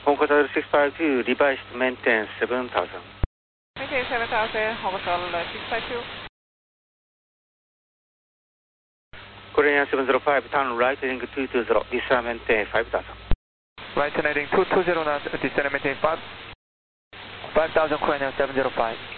Hotel 652, revised maintenance 7000. Maintain 7000, Hotel 652. Korean 705, turn right heading 220, descend maintain 5000. Right heading 220 knots, descend maintain 5000, Korean 705.